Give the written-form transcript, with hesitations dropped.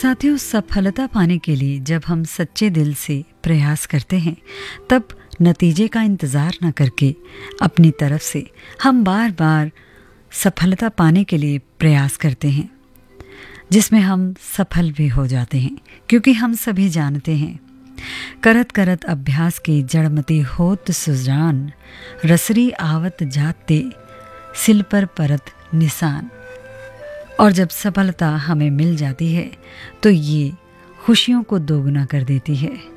साथियों, सफलता पाने के लिए जब हम सच्चे दिल से प्रयास करते हैं, तब नतीजे का इंतज़ार न करके अपनी तरफ से हम बार बार सफलता पाने के लिए प्रयास करते हैं, जिसमें हम सफल भी हो जाते हैं। क्योंकि हम सभी जानते हैं, करत करत अभ्यास के जड़मती होत सुजान, रसरी आवत जाते सिल पर परत निशान। और जब सफलता हमें मिल जाती है तो ये खुशियों को दोगुना कर देती है।